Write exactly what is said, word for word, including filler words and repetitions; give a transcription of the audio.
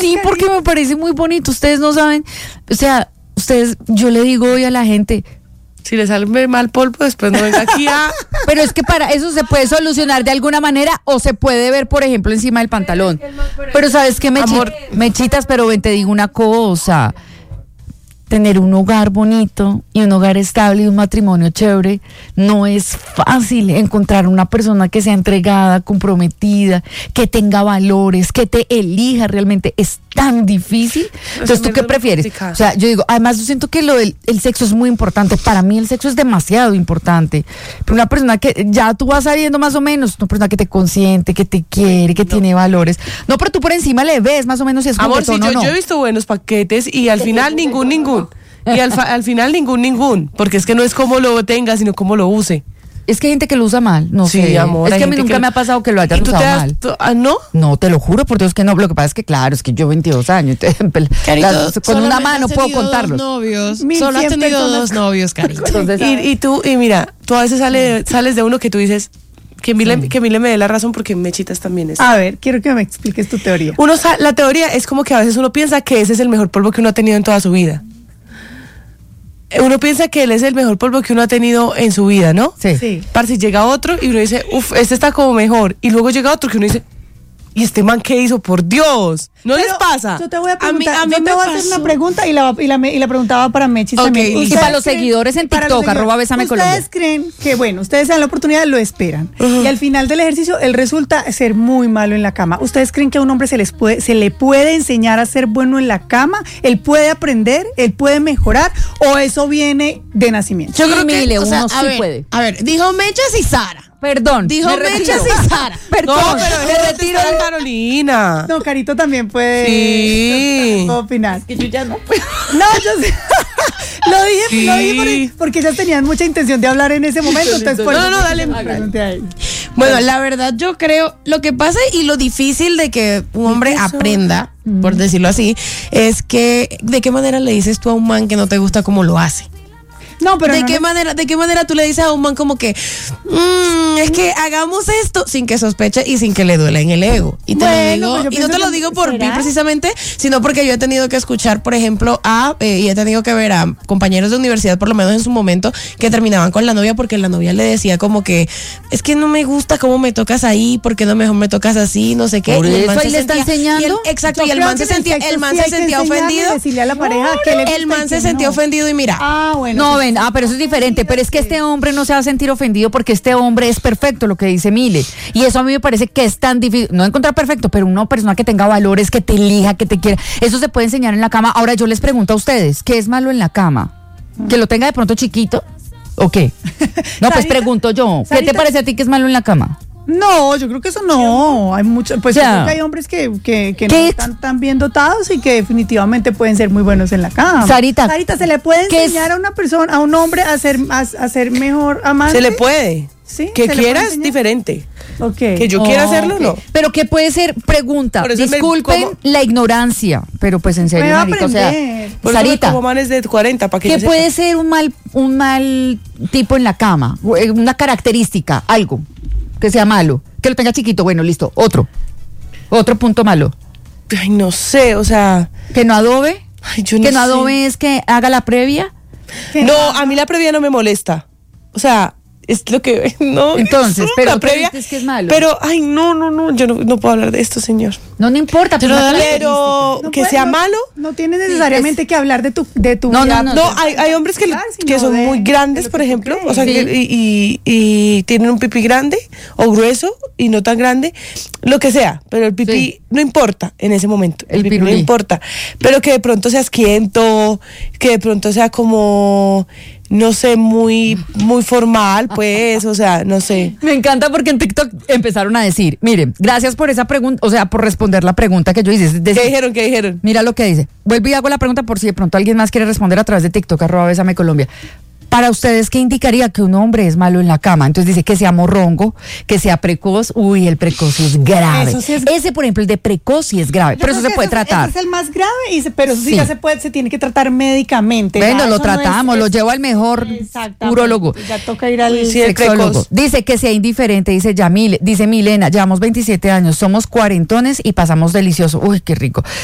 sí, porque me parece muy bonito. Ustedes no saben, o sea, ustedes, yo le digo hoy a la gente, si le sale mal polvo, después no venga aquí a... Pero es que para eso se puede solucionar de alguna manera o se puede ver, por ejemplo, encima del pantalón. Pero ¿sabes qué, Mechi- Amor. Mechitas? Pero ven, te digo una cosa. Tener un hogar bonito y un hogar estable y un matrimonio chévere no es fácil. Encontrar una persona que sea entregada, comprometida, que tenga valores, que te elija realmente es tan difícil. Entonces, ¿tú qué prefieres? O sea, yo digo, además yo siento que lo del el sexo es muy importante. Para mí el sexo es demasiado importante. Pero una persona que ya tú vas sabiendo más o menos, una persona que te consiente, que te quiere, que no. tiene valores. No, pero tú por encima le ves más o menos si es Amor, sí, juguetón yo, o no. yo he visto buenos paquetes y al final ningún, ningún. Y al, fa- al final ningún, ningún. Porque es que no es cómo lo tenga, sino cómo lo use. Es que hay gente que lo usa mal, no Sí, sé. amor, es hay que a mí gente nunca que- me ha pasado que lo hayan ¿Y tú usado te das, mal. tú- ah, no? No, te lo juro por Dios que no. Lo que pasa es que, claro, es que yo veintidós años, entonces, Carito, las- con una solamente mano has puedo tenido contarlos. Dos novios. mil Solo has cien tenido personas. dos novios, Carito. Entonces, Y, y tú, y mira, tú a veces sale, sales de uno que tú dices, que Mile, Sí. que Mile me dé la razón porque Mechitas también es. A ver, quiero que me expliques tu teoría. Uno sa- la teoría es como que a veces uno piensa que ese es el mejor polvo que uno ha tenido en toda su vida. Uno piensa que él es el mejor polvo que uno ha tenido en su vida, ¿no? sí. Sí. Parce, llega otro y uno dice, uff, este está como mejor. Y luego llega otro que uno dice, ¿y este man qué hizo? Por Dios. ¿No les Pero pasa? Yo te voy a A mí- preguntar, a mí yo te me voy a hacer pasó. una pregunta y la, y la, y la preguntaba para Mechis Ok, también. y ¿Ustedes para los creen- seguidores en para los TikTok, seguidores, arroba Bésame ¿ustedes Colombia? creen que, bueno, ustedes se dan la oportunidad, lo esperan, y al final del ejercicio él resulta ser muy malo en la cama? ¿Ustedes creen que a un hombre se les puede, se le puede enseñar a ser bueno en la cama? ¿Él puede aprender? ¿Él puede mejorar? ¿O eso viene de nacimiento? Yo Sí, creo que, Mile, o sea, uno a sí ver, puede. A ver, dijo Mechas y Sara. Perdón. Dijo me retiro. Mechas y Sara. Perdón, No, pero me me retiro. retiro Carolina. No, Carito también puede Sí. opinar. Que yo ya no puedo. No, yo sé. Lo dije, Sí. lo dije por- porque ellas tenían mucha intención de hablar en ese momento. Entonces, por No, eso no, fue dale. que se pregunté a él. Bueno, la verdad yo creo, lo que pasa y lo difícil de que un hombre aprenda, por decirlo así, es que de qué manera le dices tú a un man que no te gusta cómo lo hace. No, pero ¿De no qué le- manera, de qué manera tú le dices a un man como que "Mm, es que hagamos esto sin que sospeche y sin que le duela en el ego"? Y te Bueno, lo pues yo digo, y no pienso te lo que- digo por mí ¿será? precisamente, sino porque yo he tenido que escuchar, por ejemplo, a eh, y he tenido que ver a compañeros de universidad, por lo menos en su momento, que terminaban con la novia porque la novia le decía como que es que no me gusta cómo me tocas ahí, porque no mejor me tocas así, no sé qué. Por Y el eso man ahí se le está sentía- enseñando. y el- exacto, Yo y el creo man se que en sentía, sexo el man sí se hay que sentía enseñarle, ofendido. decirle a la pareja que le El gusta man y se que sentía no. ofendido y mira. Ah, bueno. No, sí. ven, ah, pero eso es diferente. Pero es que este hombre no se va a sentir ofendido porque este hombre es perfecto, lo que dice Mile. Y eso a mí me parece que es tan difícil. No encontrar perfecto, pero una persona que tenga valores, que te elija, que te quiera. Eso se puede enseñar en la cama. Ahora yo les pregunto a ustedes, ¿qué es malo en la cama? ¿Que lo tenga de pronto chiquito? ¿O qué? No, pues Sarita, pregunto yo. ¿Qué te Sarita. parece a ti que es malo en la cama? No, yo creo que eso no. Hay mucho, pues Ya. yo creo que hay hombres que, que, que no ¿Qué? están tan bien dotados y que definitivamente pueden ser muy buenos en la cama. Sarita, Sarita, ¿se le puede ¿qué es? enseñar a una persona, a un hombre a ser, a, a ser mejor amante? Se le puede. Sí, Que se le puede quiera es enseñar. diferente. Ok. Que yo quiera hacerlo, ok. no. Pero ¿qué puede ser? Pregunta. Por eso me- Disculpen ¿cómo? la ignorancia, pero pues en serio, Me va a marica, o sea, aprender. Por eso me Sarita, como manes de cuarenta, para que ¿qué yo puede sepa. ser un mal, un mal tipo en la cama? Una característica, algo que sea malo, que lo tenga chiquito, bueno, listo, otro, otro punto malo, Ay, no sé, o sea, que no adobe, ay, yo no que no sé. adobe es que haga la previa. Que No, a mí la previa no me molesta. O sea, es lo que no. Entonces, pero la tú previa. dices que es malo. Pero, ay, no, no, no, yo no, no puedo hablar de esto, señor. No, no importa, pero, una Pero No que puede- sea no- malo. No tienes necesariamente que hablar de tu, de tu No, vida. no, No, hay, hay hombres que, sino que son de- muy de grandes, lo por que tú ejemplo, crees. o sea, Sí. que- y, y- y tienen un pipí grande o grueso y no tan grande, lo que sea, pero el pipí Sí. no importa en ese momento, el, El pipí no pirulí. importa, pero que de pronto sea asquiento, que de pronto sea como, no sé, muy, muy formal, pues, o sea, no sé. Me encanta porque en TikTok empezaron a decir, miren, gracias por esa pregunta, o sea, por responder la pregunta que yo hice. Es decir, ¿Qué dijeron? ¿Qué dijeron? mira lo que dice. Vuelvo y hago la pregunta por si de pronto alguien más quiere responder a través de TikTok, arroba Bésame Colombia. Para ustedes, ¿qué indicaría que un hombre es malo en la cama? Entonces dice que sea morrongo, que sea precoz. Uy, el precoz sí es grave. Eso sí es- Ese, por ejemplo, el de precoz sí es grave, Yo pero eso creo se que puede ese- tratar. ese es el más grave, y se- pero eso sí, Sí. ya se puede, se tiene que tratar médicamente. Bueno, ya lo eso no es- tratamos, lo es- llevo al mejor Exactamente, urólogo. Ya toca ir al Sí, el Sexólogo. precoz. Dice que sea indiferente, dice Yamile, dice Milena, llevamos veintisiete años, somos cuarentones y pasamos delicioso. Uy, qué rico.